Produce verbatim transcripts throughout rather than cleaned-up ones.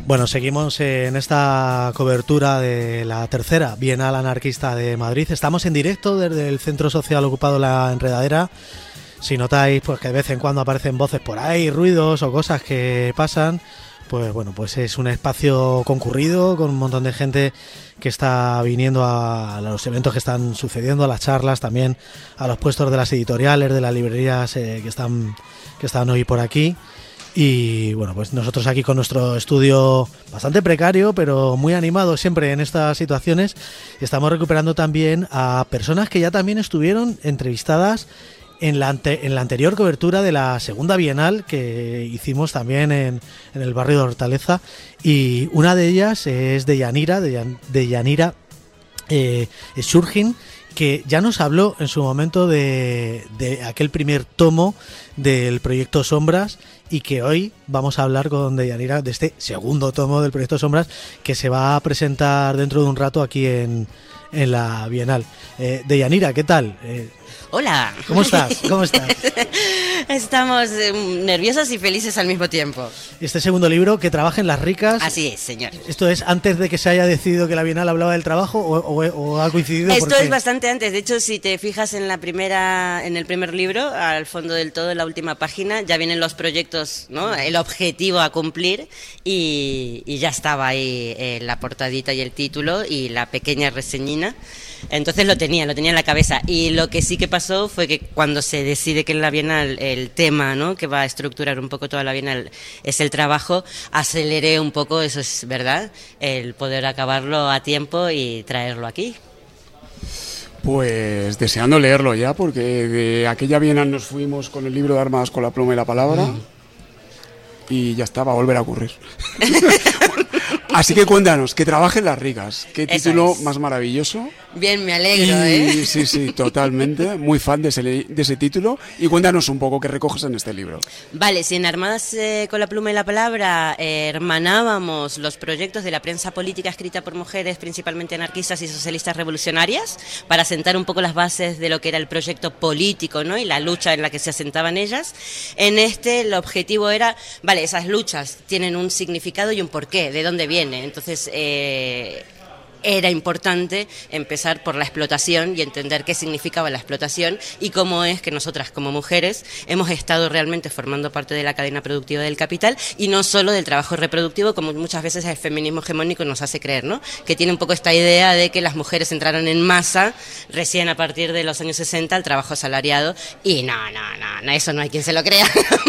Bueno, seguimos en esta cobertura de la tercera Bienal Anarquista de Madrid. Estamos en directo desde el Centro Social ocupado La Enredadera. Si notáis pues que de vez en cuando aparecen voces por ahí, ruidos o cosas que pasan, pues bueno, pues es un espacio concurrido con un montón de gente que está viniendo a los eventos que están sucediendo, a las charlas, también a los puestos de las editoriales, de las librerías eh, que están que están hoy por aquí. Y bueno, pues nosotros aquí con nuestro estudio bastante precario, pero muy animado siempre en estas situaciones, estamos recuperando también a personas que ya también estuvieron entrevistadas en la, ante, en la anterior cobertura de la segunda Bienal que hicimos también en, en el barrio de Hortaleza, y una de ellas es de Yanira, de, Yan, de Yanira eh, Shurgin, que ya nos habló en su momento de, de aquel primer tomo del proyecto Sombras, y que hoy vamos a hablar con Deyanira de este segundo tomo del proyecto Sombras, que se va a presentar dentro de un rato aquí en, en la Bienal. Eh, Deyanira, ¿qué tal? Eh, Hola. ¿Cómo estás? ¿Cómo estás? Estamos eh, nerviosas y felices al mismo tiempo. Este segundo libro, Que trabajen las ricas. Así es, señor. ¿Esto es antes de que se haya decidido que la Bienal hablaba del trabajo o, o, o ha coincidido? Esto porque... es bastante antes. De hecho, si te fijas en la primera, en el primer libro, al fondo del todo, en la última página, ya vienen los proyectos, ¿no? El objetivo a cumplir, y, y ya estaba ahí eh, la portadita y el título y la pequeña reseñina. Entonces lo tenía, lo tenía en la cabeza. Y lo que sí que pasó fue que cuando se decide que en la Bienal el tema, ¿no?, que va a estructurar un poco toda la Bienal es el trabajo, aceleré un poco, eso es verdad, el poder acabarlo a tiempo y traerlo aquí. Pues deseando leerlo ya, porque de aquella Bienal nos fuimos con el libro de Armadas con la pluma y la palabra, mm. y ya está, va a volver a ocurrir. Así que cuéntanos, Que trabajen las ricas. Qué título más maravilloso. Bien, me alegro, y, ¿eh? Sí, sí, totalmente. Muy fan de ese, de ese título. Y cuéntanos un poco qué recoges en este libro. Vale, si en Armadas eh, con la pluma y la palabra eh, hermanábamos los proyectos de la prensa política escrita por mujeres, principalmente anarquistas y socialistas revolucionarias, para sentar un poco las bases de lo que era el proyecto político, ¿no?, y la lucha en la que se asentaban ellas, en este el objetivo era, vale, esas luchas tienen un significado y un porqué, de dónde viene. Entonces eh, era importante empezar por la explotación y entender qué significaba la explotación y cómo es que nosotras como mujeres hemos estado realmente formando parte de la cadena productiva del capital, y no solo del trabajo reproductivo, como muchas veces el feminismo hegemónico nos hace creer, ¿no?, que tiene un poco esta idea de que las mujeres entraron en masa recién a partir de los años sesenta al trabajo asalariado, y no, no, no, no, eso no hay quien se lo crea.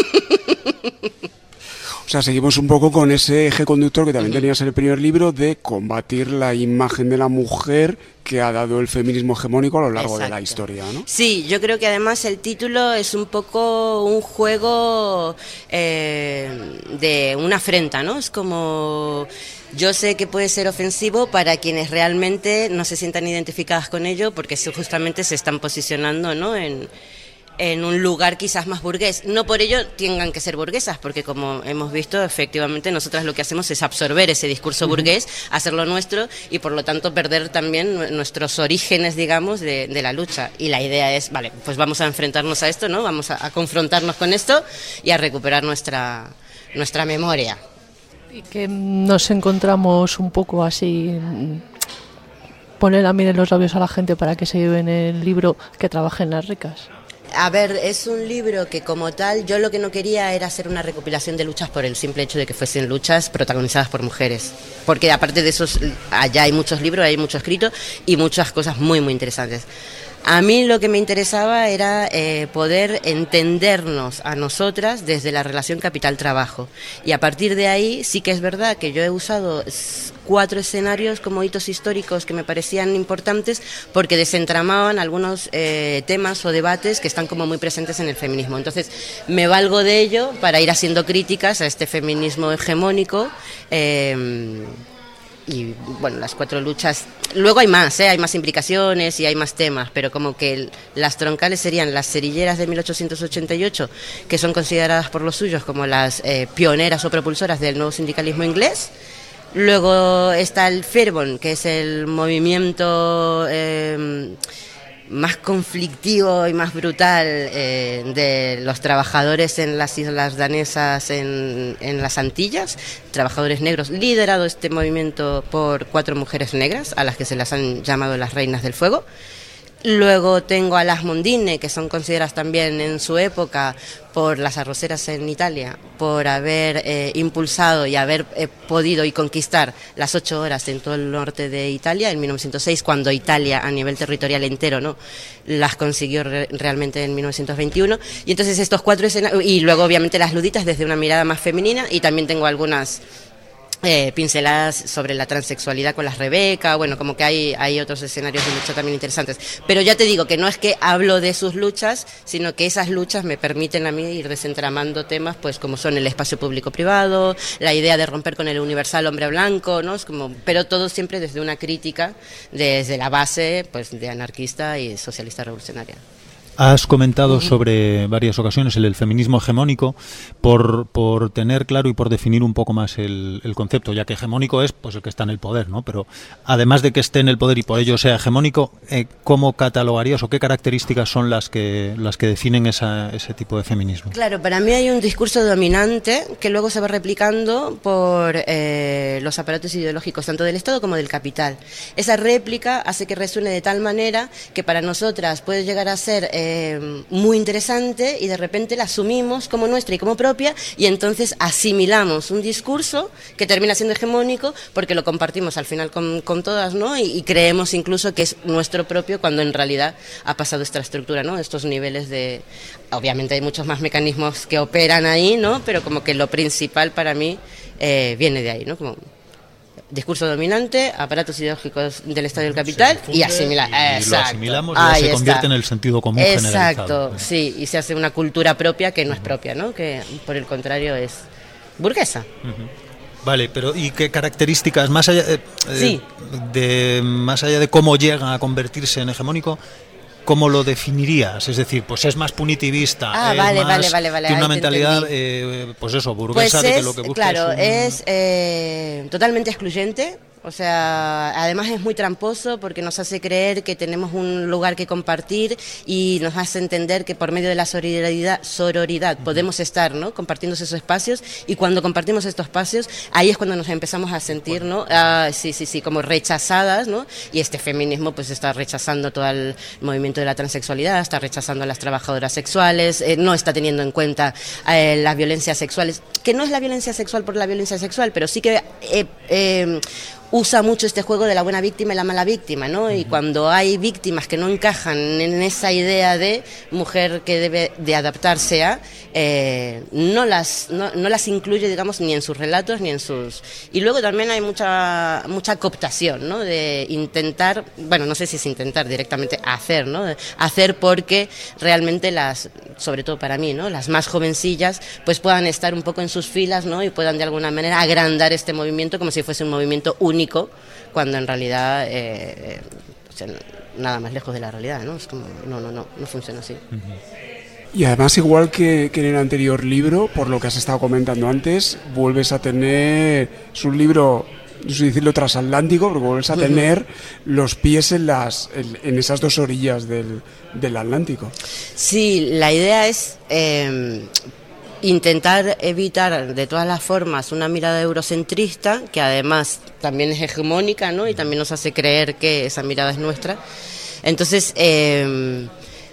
O sea, seguimos un poco con ese eje conductor que también uh-huh. tenías en el primer libro, de combatir la imagen de la mujer que ha dado el feminismo hegemónico a lo largo Exacto. de la historia, ¿no? Sí, yo creo que además el título es un poco un juego eh, de una afrenta, ¿no? Es como... Yo sé que puede ser ofensivo para quienes realmente no se sientan identificadas con ello, porque justamente se están posicionando, ¿no?, en... en un lugar quizás más burgués. No por ello tengan que ser burguesas, porque como hemos visto, efectivamente nosotras lo que hacemos es absorber ese discurso uh-huh. burgués, hacerlo nuestro, y por lo tanto perder también nuestros orígenes, digamos, de, de la lucha. Y la idea es, vale, pues vamos a enfrentarnos a esto, ¿no? Vamos a, a confrontarnos con esto y a recuperar nuestra, nuestra memoria. Y que nos encontramos un poco así... Poner la miel en los labios a la gente para que se lleven el libro Que trabajen las ricas. A ver, es un libro que como tal, yo lo que no quería era hacer una recopilación de luchas por el simple hecho de que fuesen luchas protagonizadas por mujeres, porque aparte de esos, allá hay muchos libros, hay mucho escrito y muchas cosas muy muy interesantes. A mí lo que me interesaba era eh, poder entendernos a nosotras desde la relación capital-trabajo, y a partir de ahí sí que es verdad que yo he usado cuatro escenarios como hitos históricos que me parecían importantes, porque desentramaban algunos eh, temas o debates que están como muy presentes en el feminismo. Entonces me valgo de ello para ir haciendo críticas a este feminismo hegemónico. eh, Y bueno, las cuatro luchas, luego hay más, ¿eh? hay más implicaciones y hay más temas, pero como que el, las troncales serían las cerilleras de mil ochocientos ochenta y ocho, que son consideradas por los suyos como las eh, pioneras o propulsoras del nuevo sindicalismo inglés. Luego está el Fairborn, que es el movimiento... Eh, más conflictivo y más brutal eh, de los trabajadores en las islas danesas, en, en las Antillas, trabajadores negros, liderado este movimiento por cuatro mujeres negras, a las que se las han llamado las reinas del fuego. Luego tengo a las Mondine, que son consideradas también en su época por las arroceras en Italia, por haber eh, impulsado y haber eh, podido y conquistar las ocho horas en todo el norte de Italia en mil novecientos seis, cuando Italia a nivel territorial entero no las consiguió re- realmente en mil novecientos veintiuno. Y entonces estos cuatro escenarios, y luego obviamente las luditas desde una mirada más femenina, y también tengo algunas Eh, pinceladas sobre la transexualidad con las Rebeca, bueno, como que hay, hay otros escenarios de lucha también interesantes. Pero ya te digo que no es que hablo de sus luchas, sino que esas luchas me permiten a mí ir desentramando temas, pues como son el espacio público-privado, la idea de romper con el universal hombre blanco, ¿no? Es como, pero todo siempre desde una crítica, desde la base, pues de anarquista y socialista revolucionaria. Has comentado sobre varias ocasiones el, el feminismo hegemónico, por, por tener claro y por definir un poco más el, el concepto, ya que hegemónico es pues el que está en el poder, ¿no? Pero además de que esté en el poder y por ello sea hegemónico, eh, ¿cómo catalogarías o qué características son las que las que definen esa, ese tipo de feminismo? Claro, para mí hay un discurso dominante que luego se va replicando por eh, los aparatos ideológicos tanto del Estado como del capital. Esa réplica hace que resuene de tal manera que para nosotras puede llegar a ser eh, Eh, muy interesante y de repente la asumimos como nuestra y como propia, y entonces asimilamos un discurso que termina siendo hegemónico porque lo compartimos al final con, con todas, ¿no? Y, y creemos incluso que es nuestro propio cuando en realidad ha pasado esta estructura, ¿no? Estos niveles de... Obviamente hay muchos más mecanismos que operan ahí, ¿no? Pero como que lo principal para mí eh, viene de ahí, ¿no? Como discurso dominante, aparatos ideológicos del Estado y del capital, y asimilar. Y, y lo asimilamos y ya se convierte en el sentido común generalizado. Exacto, sí, y se hace una cultura propia que no es propia, ¿no? Que por el contrario es burguesa. Uh-huh. Vale, pero ¿y qué características, más allá de, sí. de, más allá de cómo llega a convertirse en hegemónico, cómo lo definirías? Es decir, pues es más punitivista, ah, es vale, más vale, vale, vale, tiene una mentalidad, eh, pues eso, burguesa, pues de es, que lo que busca claro, es, un... es eh, totalmente excluyente. O sea, además es muy tramposo porque nos hace creer que tenemos un lugar que compartir y nos hace entender que por medio de la sororidad, sororidad podemos estar, ¿no? Compartiendo esos espacios, y cuando compartimos estos espacios, ahí es cuando nos empezamos a sentir, ¿no? Ah, sí, sí, sí, como rechazadas, ¿no? Y este feminismo pues está rechazando todo el movimiento de la transexualidad, está rechazando a las trabajadoras sexuales, eh, no está teniendo en cuenta eh, las violencias sexuales, que no es la violencia sexual por la violencia sexual, pero sí que... Eh, eh, usa mucho este juego de la buena víctima y la mala víctima, ¿no? Y cuando hay víctimas que no encajan en esa idea de mujer que debe de adaptarse a, eh, no las no, no las incluye, digamos, ni en sus relatos ni en sus... Y luego también hay mucha mucha cooptación, ¿no? De intentar, bueno, no sé si es intentar directamente hacer, ¿no? De hacer porque realmente las, sobre todo para mí, ¿no? Las más jovencillas, pues puedan estar un poco en sus filas, ¿no? Y puedan de alguna manera agrandar este movimiento como si fuese un movimiento único, único, cuando en realidad eh, o sea, nada más lejos de la realidad, ¿no? Es como, no, no, no, no funciona así. Y además, igual que, que en el anterior libro, por lo que has estado comentando antes, vuelves a tener, es un libro, no sé decirlo, transatlántico, porque vuelves a tener los pies en las en, en esas dos orillas del, del Atlántico. Sí, la idea es... Eh, intentar evitar de todas las formas una mirada eurocentrista, que además también es hegemónica, ¿no? Y también nos hace creer que esa mirada es nuestra. Entonces, eh,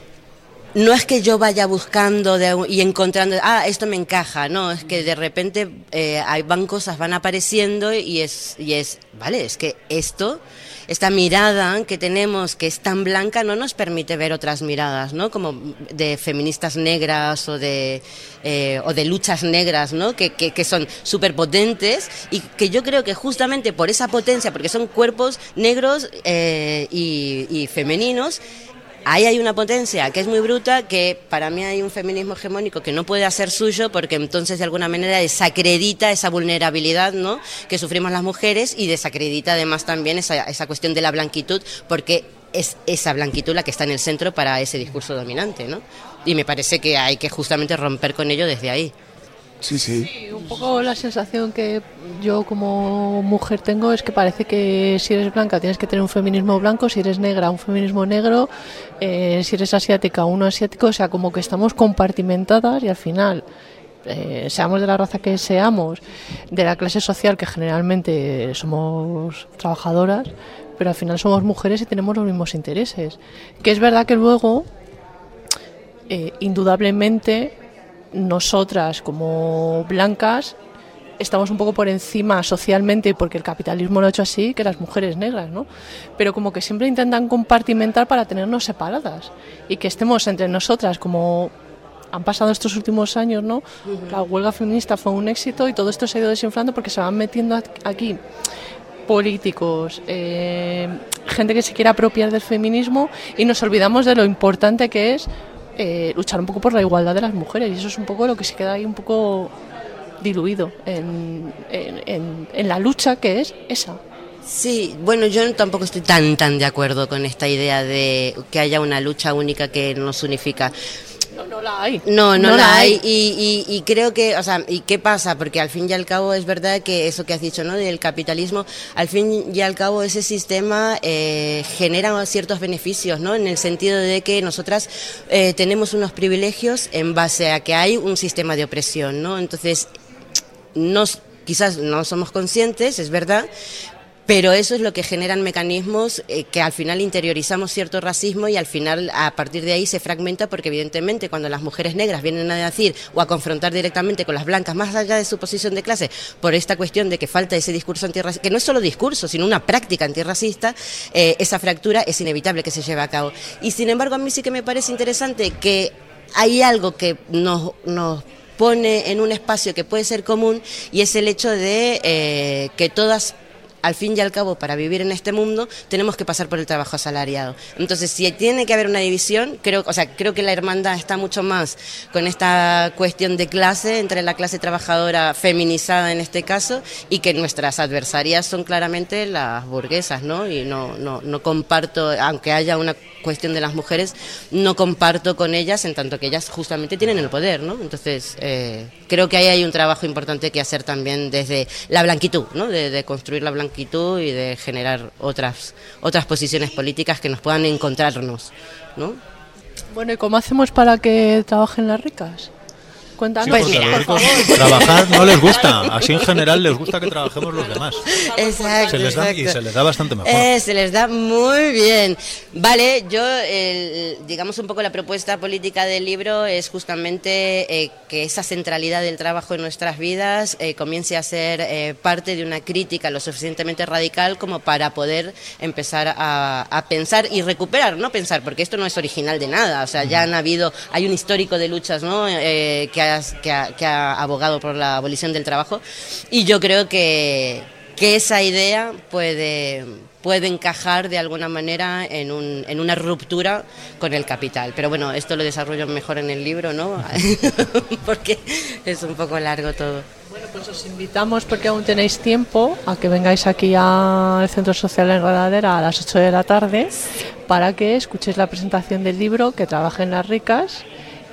no es que yo vaya buscando de, y encontrando, ah, esto me encaja, no, es que de repente eh, hay, van cosas, van apareciendo y es, y es, vale, es que esto... Esta mirada que tenemos, que es tan blanca, no nos permite ver otras miradas, ¿no? Como de feministas negras o de eh, o de luchas negras, ¿no? Que, que, que son súper potentes y que yo creo que justamente por esa potencia, porque son cuerpos negros eh, y, y femeninos, ahí hay una potencia que es muy bruta, que para mí hay un feminismo hegemónico que no puede hacer suyo, porque entonces de alguna manera desacredita esa vulnerabilidad, ¿no? Que sufrimos las mujeres, y desacredita además también esa, esa cuestión de la blanquitud, porque es esa blanquitud la que está en el centro para ese discurso dominante, ¿no? Y me parece que hay que justamente romper con ello desde ahí. Sí, sí. Sí, un poco la sensación que yo como mujer tengo es que parece que si eres blanca tienes que tener un feminismo blanco, si eres negra un feminismo negro, eh, si eres asiática uno asiático, o sea, como que estamos compartimentadas y al final, eh, seamos de la raza que seamos, de la clase social que generalmente somos trabajadoras, pero al final somos mujeres y tenemos los mismos intereses. Que es verdad que luego, eh, indudablemente, nosotras como blancas estamos un poco por encima socialmente porque el capitalismo lo ha hecho así que las mujeres negras, ¿no? Pero como que siempre intentan compartimentar para tenernos separadas y que estemos entre nosotras como han pasado estos últimos años, ¿no? La huelga feminista fue un éxito y todo esto se ha ido desinflando porque se van metiendo aquí políticos, eh, gente que se quiere apropiar del feminismo y nos olvidamos de lo importante que es Eh, luchar un poco por la igualdad de las mujeres, y eso es un poco lo que se queda ahí un poco diluido en, en, en, en la lucha que es esa. Sí, bueno, yo tampoco estoy tan tan de acuerdo con esta idea de que haya una lucha única que nos unifica. No, no la hay. No, no, no la hay. hay. Y, y, y creo que, o sea, ¿y qué pasa? Porque al fin y al cabo es verdad que eso que has dicho, ¿no? Del capitalismo, al fin y al cabo ese sistema eh, genera ciertos beneficios, ¿no? En el sentido de que nosotras eh, tenemos unos privilegios en base a que hay un sistema de opresión, ¿no? Entonces, nos, quizás no somos conscientes, es verdad, pero eso es lo que generan mecanismos eh, que al final interiorizamos cierto racismo y al final a partir de ahí se fragmenta porque evidentemente cuando las mujeres negras vienen a decir o a confrontar directamente con las blancas más allá de su posición de clase por esta cuestión de que falta ese discurso antirracista, que no es solo discurso sino una práctica antirracista, eh, esa fractura es inevitable que se lleve a cabo. Y sin embargo a mí sí que me parece interesante que hay algo que nos, nos pone en un espacio que puede ser común y es el hecho de eh, que todas, al fin y al cabo, para vivir en este mundo, tenemos que pasar por el trabajo asalariado. Entonces, si tiene que haber una división, creo, o sea, creo que la hermandad está mucho más con esta cuestión de clase, entre la clase trabajadora feminizada en este caso, y que nuestras adversarias son claramente las burguesas, ¿no? Y no, no, no comparto, aunque haya una cuestión de las mujeres, no comparto con ellas en tanto que ellas justamente tienen el poder, ¿no? Entonces, eh, creo que ahí hay un trabajo importante que hacer también desde la blanquitud, ¿no? De, de construir la blanquitud y de generar otras otras posiciones políticas que nos puedan encontrarnos, ¿no? Bueno, ¿y cómo hacemos para que trabajen las ricas? Cuéntanos. Sí, Pues porque mira, a los ricos trabajar no les gusta, así en general les gusta que trabajemos los demás. Exacto, Se les da y exacto. se les da bastante mejor. Eh, se les da muy bien. Vale, yo, el, digamos un poco la propuesta política del libro es justamente eh, que esa centralidad del trabajo en nuestras vidas eh, comience a ser eh, parte de una crítica lo suficientemente radical como para poder empezar a, a pensar y recuperar, no pensar, porque esto no es original de nada, o sea, ya han habido, hay un histórico de luchas, ¿no? Eh, que ha Que ha, que ha abogado por la abolición del trabajo y yo creo que, que esa idea puede, puede encajar de alguna manera en, un, en una ruptura con el capital, pero bueno, esto lo desarrollo mejor en el libro, ¿no? Porque es un poco largo todo. Bueno, pues os invitamos, porque aún tenéis tiempo, a que vengáis aquí al Centro Social Enredadera a las ocho de la tarde para que escuchéis la presentación del libro, que trabajen las ricas.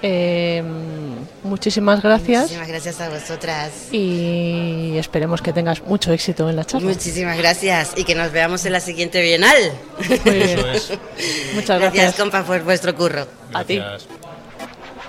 Eh, muchísimas gracias. Muchísimas gracias a vosotras. Y esperemos que tengas mucho éxito en la charla. Muchísimas gracias y que nos veamos en la siguiente Bienal. Muy bien. Eso es. Muchas Gracias, gracias. compa, por vuestro curro. A ti. Gracias.